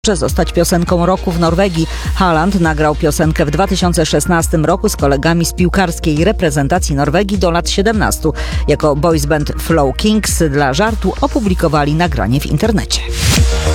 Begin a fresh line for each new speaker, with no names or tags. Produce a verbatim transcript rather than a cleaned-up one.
Może zostać piosenką roku w Norwegii. Haaland nagrał piosenkę w dwa tysiące szesnastym roku z kolegami z piłkarskiej reprezentacji Norwegii do lat siedemnastu. Jako boys band Flow Kings dla żartu opublikowali nagranie w internecie.